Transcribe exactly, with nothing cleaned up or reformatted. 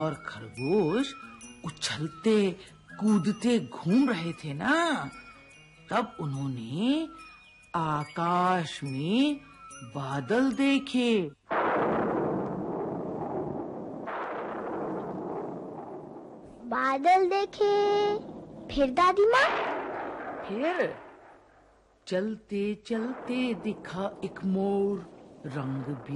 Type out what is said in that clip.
और खरगोश उछलते कूदते घूम रहे थे ना, तब उन्होंने आकाश में बादल देखे। बादल देखे? फिर दादी माँ? फिर चलते चलते दिखा एक मोर, रंग